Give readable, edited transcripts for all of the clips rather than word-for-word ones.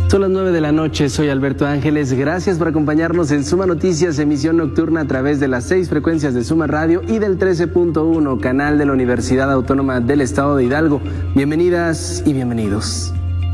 Son las 9 de la noche, soy Alberto Ángeles, gracias por acompañarnos en Suma Noticias, emisión nocturna a través de las 6 frecuencias de Suma Radio y del 13.1, canal de la Universidad Autónoma del Estado de Hidalgo. Bienvenidas y bienvenidos.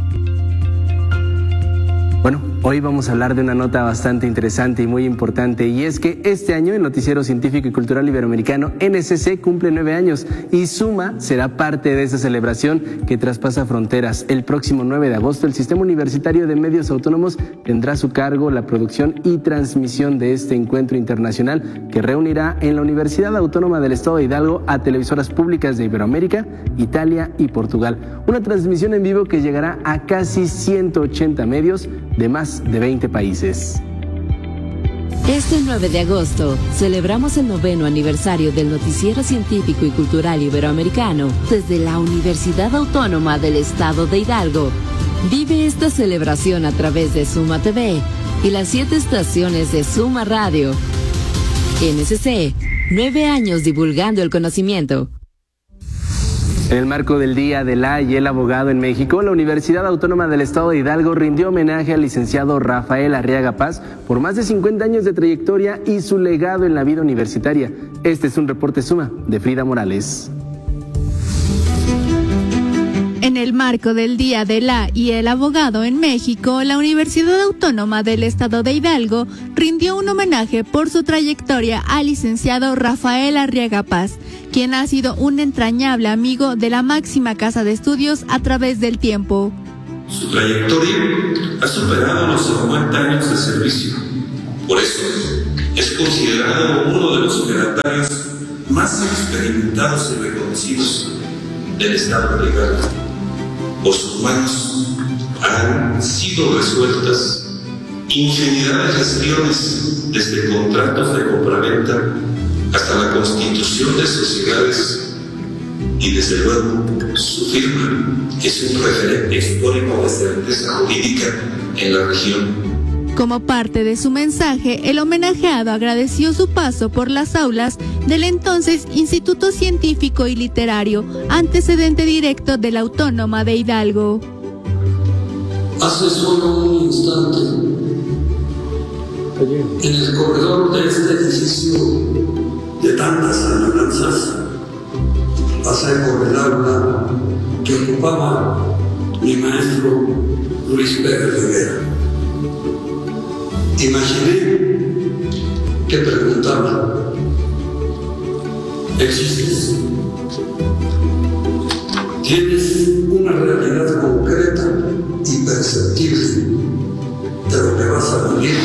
Bueno, hoy vamos a hablar de una nota bastante interesante y muy importante, y es que este año el Noticiero Científico y Cultural Iberoamericano NSC cumple 9 años y Suma será parte de esa celebración que traspasa fronteras. El próximo 9 de agosto el Sistema Universitario de Medios Autónomos tendrá a su cargo la producción y transmisión de este encuentro internacional que reunirá en la Universidad Autónoma del Estado de Hidalgo a televisoras públicas de Iberoamérica, Italia y Portugal. Una transmisión en vivo que llegará a casi 180 medios de más de 20 países. Este 9 de agosto celebramos el 9º aniversario del Noticiero Científico y Cultural Iberoamericano desde la Universidad Autónoma del Estado de Hidalgo. Vive esta celebración a través de Suma TV y las 7 estaciones de Suma Radio. NSC, 9 años divulgando el conocimiento. En el marco del Día de la y el Abogado en México, la Universidad Autónoma del Estado de Hidalgo rindió homenaje al licenciado Rafael Arriaga Paz por más de 50 años de trayectoria y su legado en la vida universitaria. Este es un reporte Suma de Frida Morales. En el marco del Día de la y el Abogado en México, la Universidad Autónoma del Estado de Hidalgo rindió un homenaje por su trayectoria al licenciado Rafael Arriaga Paz, quien ha sido un entrañable amigo de la máxima casa de estudios a través del tiempo. Su trayectoria ha superado los 50 años de servicio. Por eso, es considerado uno de los fedatarios más experimentados y reconocidos del Estado de Hidalgo. Por sus manos han sido resueltas infinidad de gestiones, desde contratos de compraventa hasta la constitución de sociedades, y desde luego su firma es un referente histórico de certeza jurídica en la región. Como parte de su mensaje, el homenajeado agradeció su paso por las aulas del entonces Instituto Científico y Literario, antecedente directo de la Autónoma de Hidalgo. Hace solo un instante, en el corredor de este edificio de tantas añoranzas, pasé por el aula que ocupaba mi maestro Luis Pérez Rivera. Imaginé que preguntaba: ¿existes? ¿Tienes una realidad concreta y perceptible de lo que vas a vivir?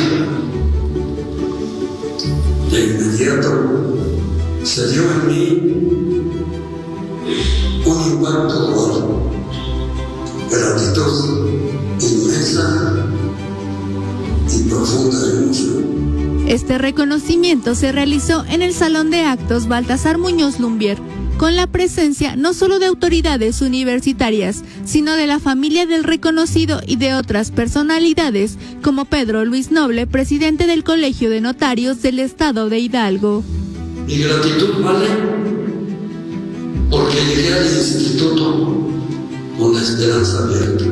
De inmediato se dio en mí un impacto dual, gratitud inmensa y profunda emoción. Este reconocimiento se realizó en el Salón de Actos Baltasar Muñoz Lumbier, con la presencia no solo de autoridades universitarias, sino de la familia del reconocido y de otras personalidades, como Pedro Luis Noble, presidente del Colegio de Notarios del Estado de Hidalgo. Mi gratitud vale porque llegué al instituto con la esperanza abierta.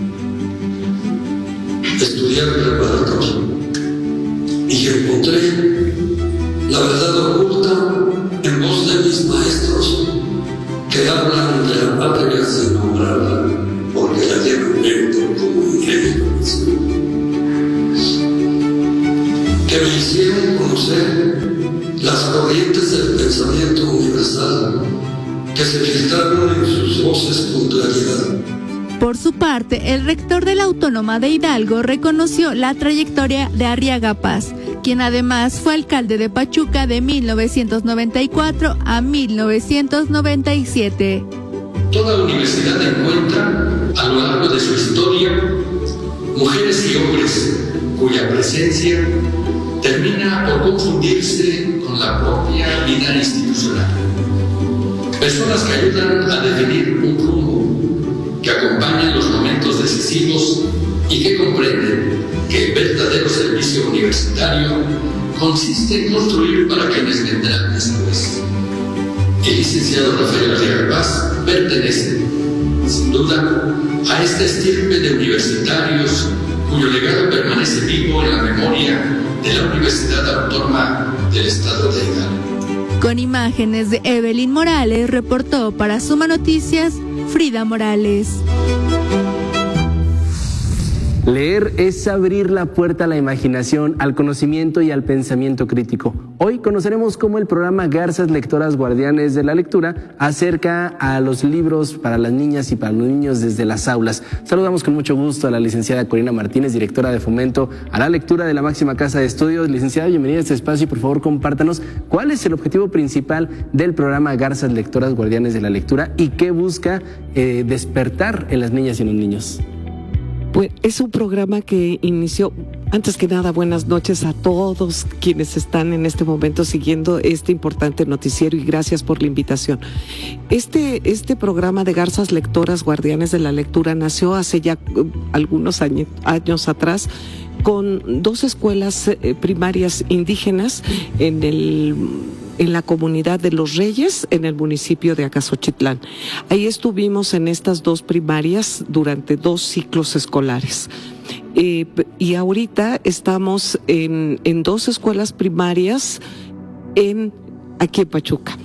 Estudié preparatoria y encontré la verdad oculta en voz de mis maestros, que hablan de la patria sin nombrarla, porque la llevan dentro como ingenio, que me hicieron conocer las corrientes del pensamiento universal que se filtraron en sus voces con claridad. Por su parte, el rector de la Autónoma de Hidalgo reconoció la trayectoria de Arriaga Paz, quien además fue alcalde de Pachuca de 1994 a 1997. Toda universidad encuentra a lo largo de su historia mujeres y hombres cuya presencia termina por confundirse con la propia vida institucional. Personas que ayudan a definir un rumbo, que acompañan los momentos decisivos y que comprenden que el verdadero servicio universitario consiste en construir para quienes vendrán después. El licenciado Rafael Arriaga Paz pertenece, sin duda, a esta estirpe de universitarios cuyo legado permanece vivo en la memoria de la Universidad Autónoma del Estado de Hidalgo. Con imágenes de Evelyn Morales, reportó para Suma Noticias Frida Morales. Leer es abrir la puerta a la imaginación, al conocimiento y al pensamiento crítico. Hoy conoceremos cómo el programa Garzas Lectoras Guardianes de la Lectura acerca a los libros para las niñas y para los niños desde las aulas. Saludamos con mucho gusto a la licenciada Corina Martínez, directora de Fomento a la Lectura de la máxima casa de estudios. Licenciada, bienvenida a este espacio y por favor compártanos cuál es el objetivo principal del programa Garzas Lectoras Guardianes de la Lectura y qué busca despertar en las niñas y en los niños. Pues es un programa que inició, antes que nada, buenas noches a todos quienes están en este momento siguiendo este importante noticiero y gracias por la invitación. Este programa de Garzas Lectoras Guardianes de la Lectura nació hace ya algunos años atrás con 2 escuelas primarias indígenas en la comunidad de Los Reyes, en el municipio de Acaxochitlán. Ahí estuvimos en estas 2 primarias durante 2 ciclos escolares. Y ahorita estamos en 2 escuelas primarias aquí en Pachuca.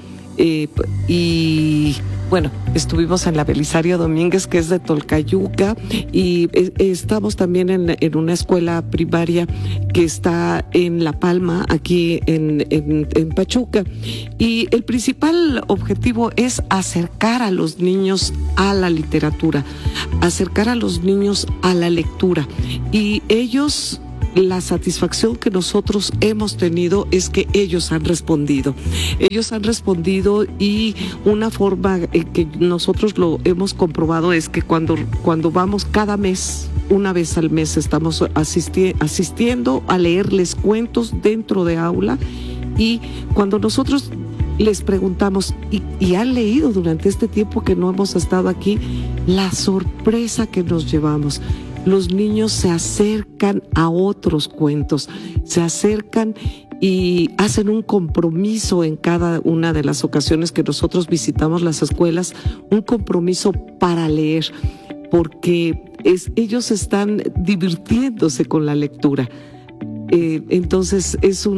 Y bueno, estuvimos en la Belisario Domínguez, que es de Tolcayuca, y estamos también en una escuela primaria que está en La Palma, aquí en Pachuca. Y el principal objetivo es acercar a los niños a la literatura, acercar a los niños a la lectura. Y ellos, la satisfacción que nosotros hemos tenido es que ellos han respondido. Ellos han respondido y una forma que nosotros lo hemos comprobado es que cuando vamos cada mes, una vez al mes, estamos asistiendo a leerles cuentos dentro de aula y cuando nosotros les preguntamos, ¿y han leído durante este tiempo que no hemos estado aquí? La sorpresa que nos llevamos. Los niños se acercan a otros cuentos, se acercan y hacen un compromiso en cada una de las ocasiones que nosotros visitamos las escuelas, un compromiso para leer, porque ellos están divirtiéndose con la lectura. Entonces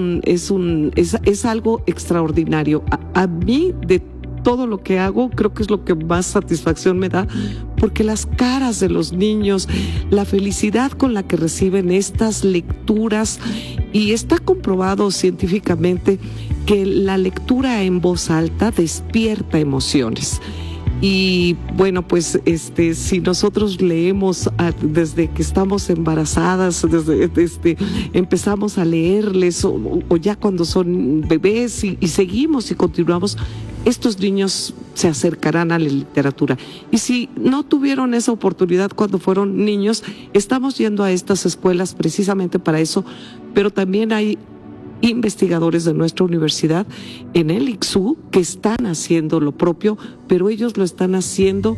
es algo extraordinario. A mí, de todo lo que hago, creo que es lo que más satisfacción me da, porque las caras de los niños, la felicidad con la que reciben estas lecturas, y está comprobado científicamente que la lectura en voz alta despierta emociones. Y bueno, pues si nosotros leemos desde que estamos embarazadas, empezamos a leerles o ya cuando son bebés y seguimos y continuamos, estos niños se acercarán a la literatura. Y si no tuvieron esa oportunidad cuando fueron niños, estamos yendo a estas escuelas precisamente para eso, pero también hay investigadores de nuestra universidad en el ICSU que están haciendo lo propio, pero ellos lo están haciendo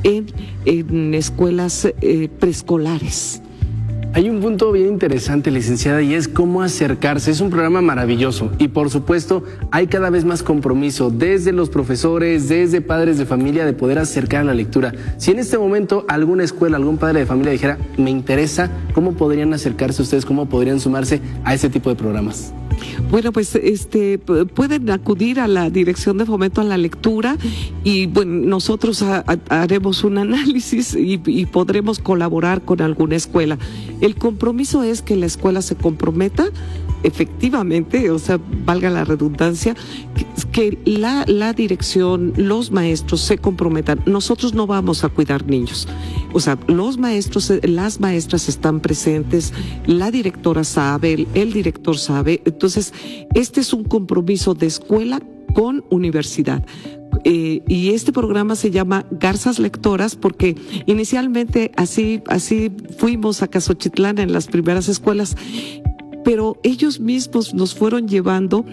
en escuelas preescolares. Hay un punto bien interesante, licenciada, y es cómo acercarse. Es un programa maravilloso y, por supuesto, hay cada vez más compromiso desde los profesores, desde padres de familia, de poder acercar a la lectura. Si en este momento alguna escuela, algún padre de familia dijera, me interesa, ¿cómo podrían acercarse ustedes? ¿Cómo podrían sumarse a ese tipo de programas? Bueno, pues pueden acudir a la Dirección de Fomento a la Lectura y bueno, nosotros haremos un análisis y podremos colaborar con alguna escuela. El compromiso es que la escuela se comprometa efectivamente, o sea, valga la redundancia, que la dirección, los maestros se comprometan. Nosotros no vamos a cuidar niños. O sea, los maestros, las maestras están presentes, la directora sabe, el director sabe. Entonces, este es un compromiso de escuela con universidad. Y este programa se llama Garzas Lectoras porque inicialmente así fuimos a Acaxochitlán en las primeras escuelas, pero ellos mismos nos fueron llevando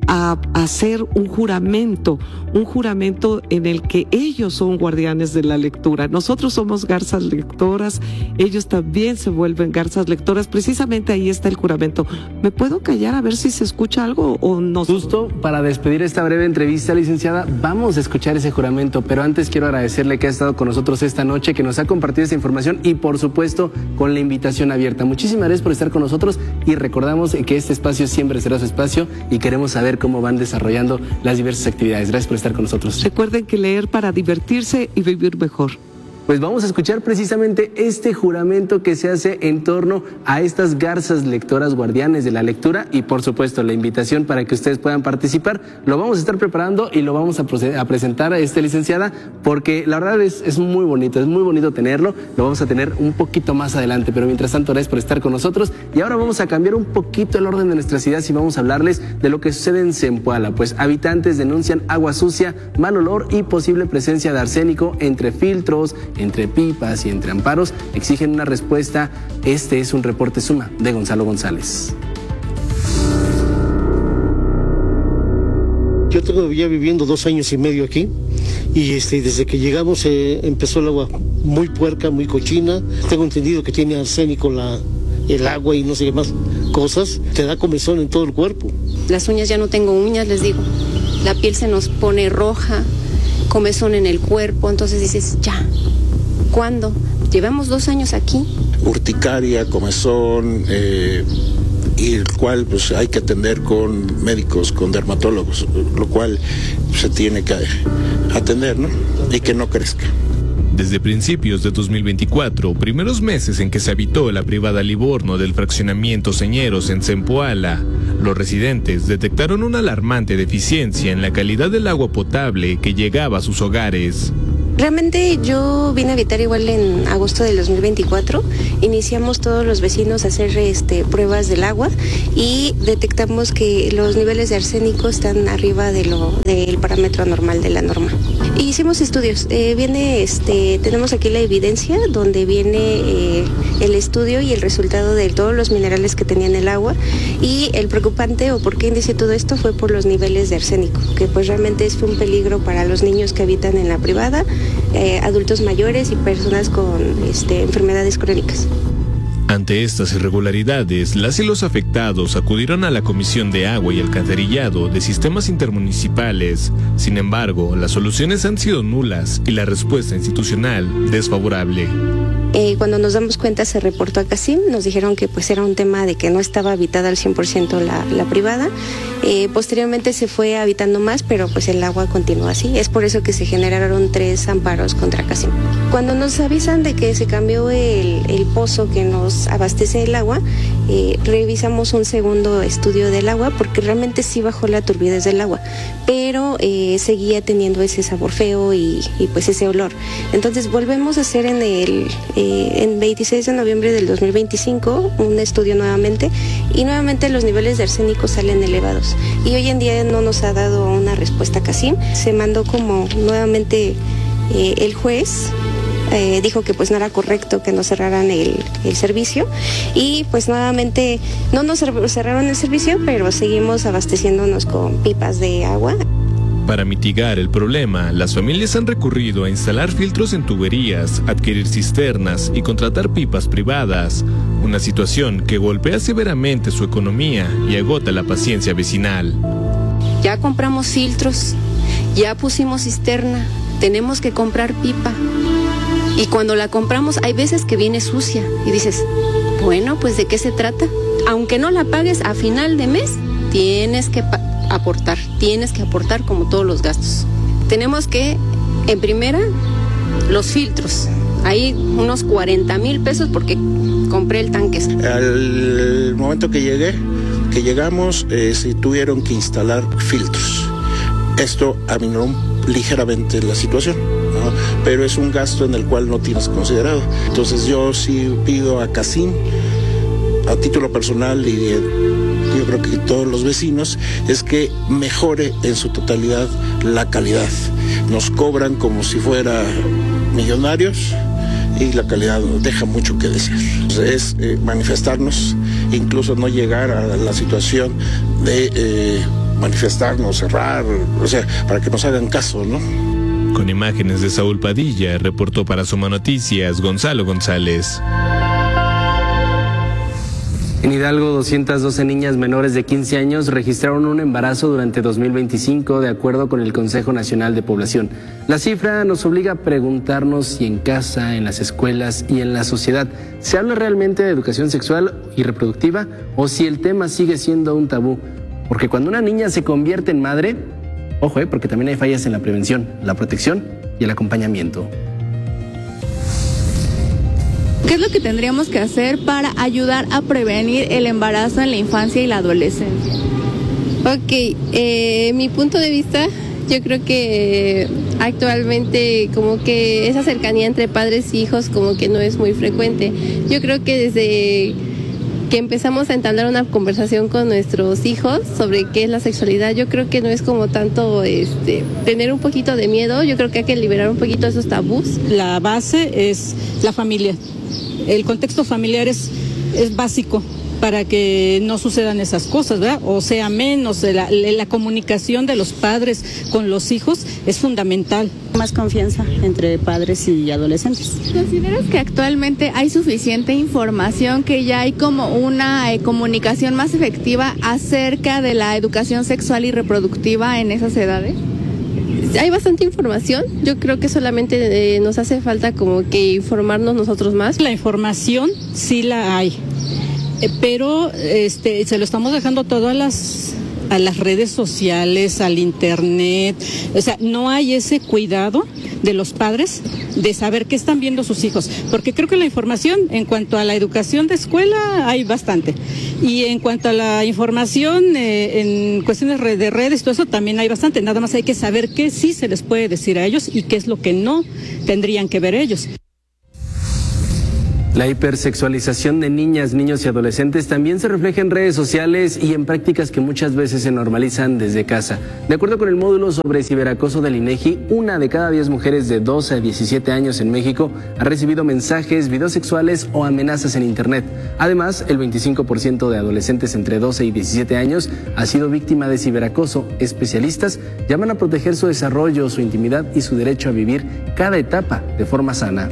a hacer un juramento en el que ellos son guardianes de la lectura. Nosotros somos garzas lectoras, ellos también se vuelven garzas lectoras. Precisamente ahí está el juramento. ¿Me puedo callar a ver si se escucha algo o no? Justo para despedir esta breve entrevista, licenciada, vamos a escuchar ese juramento, pero antes quiero agradecerle que ha estado con nosotros esta noche, que nos ha compartido esta información y por supuesto con la invitación abierta. Muchísimas gracias por estar con nosotros y recordamos que este espacio siempre será su espacio y queremos saber cómo van desarrollando las diversas actividades. Gracias por estar con nosotros. Recuerden que leer para divertirse y vivir mejor. Pues vamos a escuchar precisamente este juramento que se hace en torno a estas garzas lectoras guardianes de la lectura y por supuesto la invitación para que ustedes puedan participar. Lo vamos a estar preparando y lo vamos a presentar a licenciada, porque la verdad es muy bonito tenerlo. Lo vamos a tener un poquito más adelante, pero mientras tanto gracias por estar con nosotros y ahora vamos a cambiar un poquito el orden de nuestras ideas y vamos a hablarles de lo que sucede en Zempoala. Pues habitantes denuncian agua sucia, mal olor y posible presencia de arsénico entre filtros, entre pipas y entre amparos. Exigen una respuesta. Este es un reporte Suma de Gonzalo González. Yo tengo ya viviendo 2 años y medio aquí y desde que llegamos empezó el agua muy puerca, muy cochina. Tengo entendido que tiene arsénico el agua y no sé qué más cosas. Te da comezón en todo el cuerpo. Las uñas, ya no tengo uñas, les digo. La piel se nos pone roja, comezón en el cuerpo, entonces dices, ya, ¿cuándo? Llevamos 2 años aquí. Urticaria, comezón, y el cual pues hay que atender con médicos, con dermatólogos, lo cual se tiene que atender, ¿no? Y que no crezca. Desde principios de 2024, primeros meses en que se habitó la privada Livorno del fraccionamiento Señeros en Zempoala, los residentes detectaron una alarmante deficiencia en la calidad del agua potable que llegaba a sus hogares. Realmente yo vine a habitar igual en agosto del 2024. Iniciamos todos los vecinos a hacer pruebas del agua y detectamos que los niveles de arsénico están arriba del parámetro normal de la norma. Hicimos estudios. Tenemos aquí la evidencia donde viene el estudio y el resultado de todos los minerales que tenía en el agua, y el preocupante o por qué indice todo esto fue por los niveles de arsénico, que pues realmente fue un peligro para los niños que habitan en la privada, adultos mayores y personas con enfermedades crónicas. Ante estas irregularidades, las y los afectados acudieron a la Comisión de Agua y Alcantarillado de Sistemas Intermunicipales. Sin embargo, las soluciones han sido nulas y la respuesta institucional desfavorable. Cuando nos damos cuenta se reportó a CACIM, nos dijeron que pues era un tema de que no estaba habitada al 100% la privada. Posteriormente se fue habitando más, pero pues el agua continuó así. Es por eso que se generaron 3 amparos contra CACIM. Cuando nos avisan de que se cambió el pozo que nos abastece el agua, revisamos un segundo estudio del agua porque realmente sí bajó la turbidez del agua, pero seguía teniendo ese sabor feo y pues ese olor. Entonces volvemos a hacer en 26 de noviembre del 2025 un estudio nuevamente, y nuevamente los niveles de arsénico salen elevados, y hoy en día no nos ha dado una respuesta CACIM. Se mandó como nuevamente el juez dijo que pues no era correcto que nos cerraran el servicio, y pues nuevamente no nos cerraron el servicio, pero seguimos abasteciéndonos con pipas de agua. Para mitigar el problema, las familias han recurrido a instalar filtros en tuberías, adquirir cisternas y contratar pipas privadas, una situación que golpea severamente su economía y agota la paciencia vecinal. Ya compramos filtros, ya pusimos cisterna, tenemos que comprar pipa, y cuando la compramos hay veces que viene sucia y dices, bueno, pues ¿de qué se trata? Aunque no la pagues a final de mes, tienes que aportar como todos los gastos. Tenemos que, en primera, los filtros. Hay unos 40,000 pesos porque compré el tanque. Al momento que llegamos, se tuvieron que instalar filtros. Esto aminoró ligeramente la situación, ¿no? Pero es un gasto en el cual no tienes considerado. Entonces yo sí pido a CACIM, a título personal, y yo creo que todos los vecinos, es que mejore en su totalidad la calidad. Nos cobran como si fuera millonarios y la calidad deja mucho que desear. Es manifestarnos, incluso no llegar a la situación de manifestarnos, cerrar, o sea, para que nos hagan caso, ¿no? Con imágenes de Saúl Padilla, reportó para Suma Noticias Gonzalo González. En Hidalgo, 212 niñas menores de 15 años registraron un embarazo durante 2025, de acuerdo con el Consejo Nacional de Población. La cifra nos obliga a preguntarnos si en casa, en las escuelas y en la sociedad se habla realmente de educación sexual y reproductiva o si el tema sigue siendo un tabú. Porque cuando una niña se convierte en madre, ojo, porque también hay fallas en la prevención, la protección y el acompañamiento. ¿Qué es lo que tendríamos que hacer para ayudar a prevenir el embarazo en la infancia y la adolescencia? Ok, mi punto de vista, yo creo que actualmente como que esa cercanía entre padres e hijos como que no es muy frecuente. Yo creo que desde que empezamos a entablar una conversación con nuestros hijos sobre qué es la sexualidad, yo creo que no es como tanto tener un poquito de miedo, yo creo que hay que liberar un poquito esos tabús. La base es la familia. El contexto familiar es básico para que no sucedan esas cosas, ¿verdad? O sea, menos la comunicación de los padres con los hijos es fundamental. Más confianza entre padres y adolescentes. ¿Consideras que actualmente hay suficiente información, que ya hay como una comunicación más efectiva acerca de la educación sexual y reproductiva en esas edades? Hay bastante información, yo creo que solamente nos hace falta como que informarnos nosotros más. La información sí la hay, pero se lo estamos dejando todo a las redes sociales, al internet, o sea, no hay ese cuidado de los padres de saber qué están viendo sus hijos, porque creo que la información en cuanto a la educación de escuela hay bastante, y en cuanto a la información en cuestiones de redes, todo eso también hay bastante, nada más hay que saber qué sí se les puede decir a ellos y qué es lo que no tendrían que ver ellos. La hipersexualización de niñas, niños y adolescentes también se refleja en redes sociales y en prácticas que muchas veces se normalizan desde casa. De acuerdo con el módulo sobre ciberacoso del INEGI, 1 de cada 10 mujeres de 12 a 17 años en México ha recibido mensajes, videos sexuales o amenazas en Internet. Además, el 25% de adolescentes entre 12 y 17 años ha sido víctima de ciberacoso. Especialistas llaman a proteger su desarrollo, su intimidad y su derecho a vivir cada etapa de forma sana.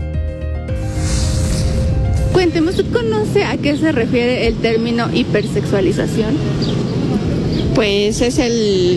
Cuénteme, ¿usted conoce a qué se refiere el término hipersexualización? Pues es el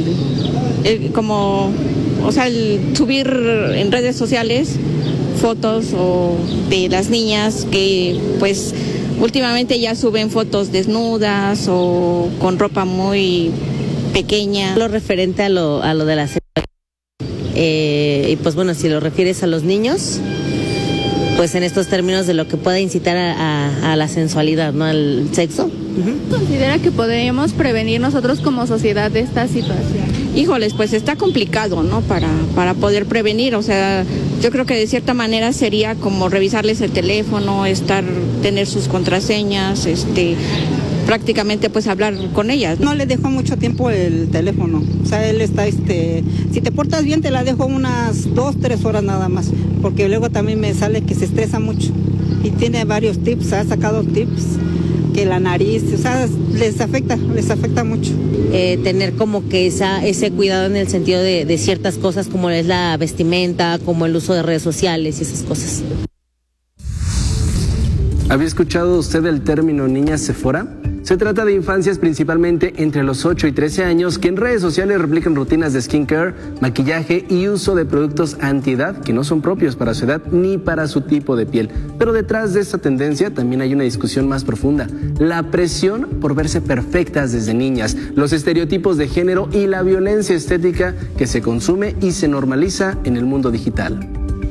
subir en redes sociales fotos de las niñas que pues últimamente ya suben fotos desnudas o con ropa muy pequeña. Lo referente a lo de la sexualidad, y pues bueno, si lo refieres a los niños, pues en estos términos de lo que puede incitar a la sensualidad, ¿no? Al sexo. ¿Considera que podríamos prevenir nosotros como sociedad de esta situación? Híjoles, pues está complicado, ¿no? Para poder prevenir, o sea, yo creo que de cierta manera sería como revisarles el teléfono, tener sus contraseñas, prácticamente pues hablar con ellas. No le dejo mucho tiempo el teléfono, o sea, él está, si te portas bien te la dejo unas 2-3 horas nada más, porque luego también me sale que se estresa mucho y tiene varios tips, ha sacado tips, que la nariz, o sea, les afecta mucho. Tener como que ese cuidado en el sentido de ciertas cosas como es la vestimenta, como el uso de redes sociales y esas cosas. ¿Había escuchado usted el término niña Sephora? Se trata de infancias principalmente entre los 8 y 13 años que en redes sociales replican rutinas de skincare, maquillaje y uso de productos antiedad que no son propios para su edad ni para su tipo de piel. Pero detrás de esta tendencia también hay una discusión más profunda: la presión por verse perfectas desde niñas, los estereotipos de género y la violencia estética que se consume y se normaliza en el mundo digital.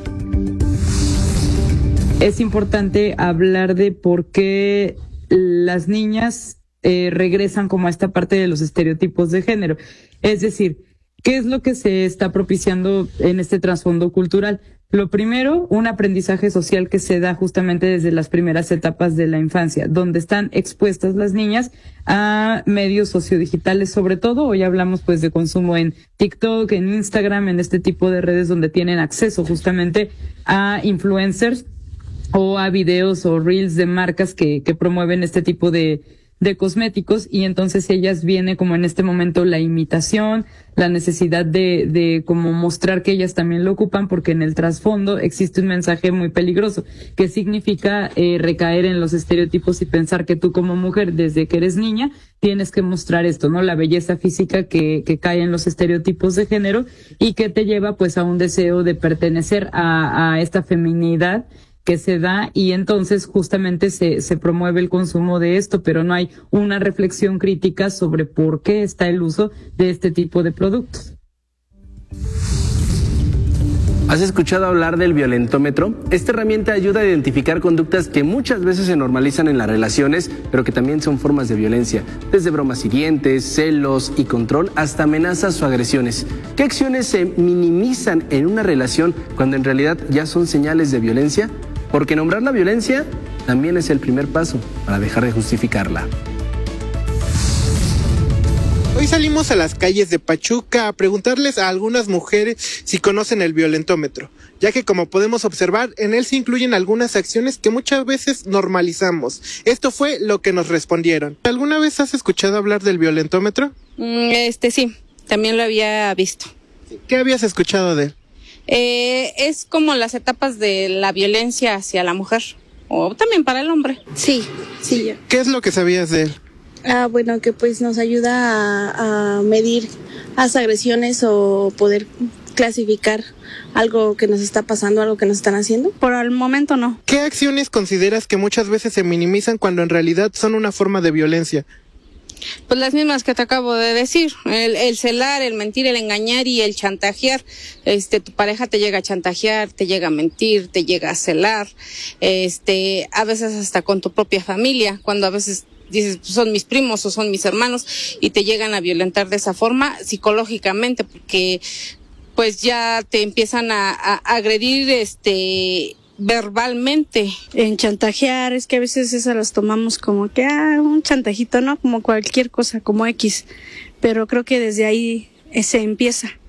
Es importante hablar de por qué las niñas regresan como a esta parte de los estereotipos de género. Es decir, ¿qué es lo que se está propiciando en este trasfondo cultural? Lo primero, un aprendizaje social que se da justamente desde las primeras etapas de la infancia, donde están expuestas las niñas a medios sociodigitales, sobre todo. Hoy hablamos pues de consumo en TikTok, en Instagram, en este tipo de redes donde tienen acceso justamente a influencers o a videos o reels de marcas que promueven este tipo de de cosméticos, y entonces ellas viene como en este momento la imitación, la necesidad de como mostrar que ellas también lo ocupan, porque en el trasfondo existe un mensaje muy peligroso, que significa recaer en los estereotipos y pensar que tú como mujer, desde que eres niña, tienes que mostrar esto, ¿no? La belleza física que cae en los estereotipos de género y que te lleva pues a un deseo de pertenecer a esta feminidad que se da, y entonces justamente se promueve el consumo de esto, pero no hay una reflexión crítica sobre por qué está el uso de este tipo de productos. ¿Has escuchado hablar del violentómetro? Esta herramienta ayuda a identificar conductas que muchas veces se normalizan en las relaciones, pero que también son formas de violencia, desde bromas hirientes, celos y control, hasta amenazas o agresiones. ¿Qué acciones se minimizan en una relación cuando en realidad ya son señales de violencia? Porque nombrar la violencia también es el primer paso para dejar de justificarla. Hoy salimos a las calles de Pachuca a preguntarles a algunas mujeres si conocen el violentómetro, ya que como podemos observar, en él se incluyen algunas acciones que muchas veces normalizamos. Esto fue lo que nos respondieron. ¿Alguna vez has escuchado hablar del violentómetro? Sí, también lo había visto. ¿Qué habías escuchado de él? Es como las etapas de la violencia hacia la mujer, o también para el hombre. Sí. ¿Qué es lo que sabías de él? Bueno, que pues nos ayuda a medir las agresiones o poder clasificar algo que nos está pasando, algo que nos están haciendo. Por el momento no. ¿Qué acciones consideras que muchas veces se minimizan cuando en realidad son una forma de violencia? Pues las mismas que te acabo de decir, el celar, el mentir, el engañar y el chantajear. Tu pareja te llega a chantajear, te llega a mentir, te llega a celar, a veces hasta con tu propia familia, cuando a veces dices, son mis primos o son mis hermanos, y te llegan a violentar de esa forma psicológicamente, porque pues ya te empiezan a agredir verbalmente. En chantajear, es que a veces esas las tomamos como que un chantajito, ¿no? Como cualquier cosa, como X, pero creo que desde ahí se empieza.